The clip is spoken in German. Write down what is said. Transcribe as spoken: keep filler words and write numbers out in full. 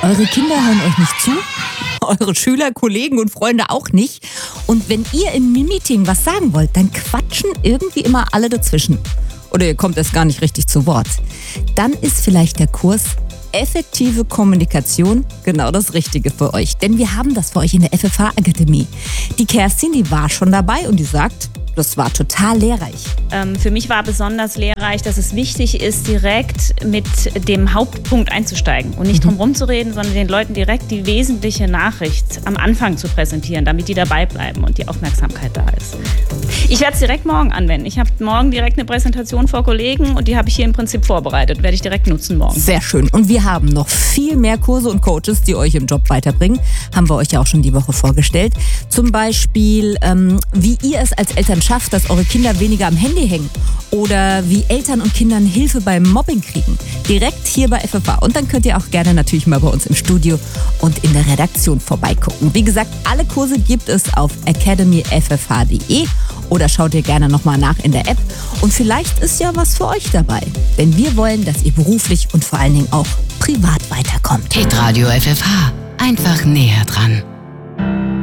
Eure Kinder hören euch nicht zu, eure Schüler, Kollegen und Freunde auch nicht. Und wenn ihr in einem Meeting was sagen wollt, dann quatschen irgendwie immer alle dazwischen. Oder ihr kommt erst gar nicht richtig zu Wort. Dann ist vielleicht der Kurs Effektive Kommunikation genau das Richtige für euch. Denn wir haben das für euch in der F F H-Akademie. Die Kerstin, die war schon dabei und die sagt, das war total lehrreich. Ähm, für mich war besonders lehrreich, dass es wichtig ist, direkt mit dem Hauptpunkt einzusteigen und nicht Mhm. drum rumzureden, sondern den Leuten direkt die wesentliche Nachricht am Anfang zu präsentieren, damit die dabei bleiben und die Aufmerksamkeit da ist. Ich werde es direkt morgen anwenden. Ich habe morgen direkt eine Präsentation vor Kollegen und die habe ich hier im Prinzip vorbereitet. Werde ich direkt nutzen morgen. Sehr schön. Und wir haben noch viel mehr Kurse und Coaches, die euch im Job weiterbringen. Haben wir euch ja auch schon die Woche vorgestellt. Zum Beispiel, ähm, wie ihr es als Eltern schafft, dass eure Kinder weniger am Handy hängen. Oder wie Eltern und Kindern Hilfe beim Mobbing kriegen. Direkt hier bei F F H. Und dann könnt ihr auch gerne natürlich mal bei uns im Studio und in der Redaktion vorbeigucken. Wie gesagt, alle Kurse gibt es auf academy f f h punkt d e oder schaut ihr gerne nochmal nach in der App. Und vielleicht ist ja was für euch dabei. Denn wir wollen, dass ihr beruflich und vor allen Dingen auch privat weiterkommt. Hitradio F F H. Einfach näher dran.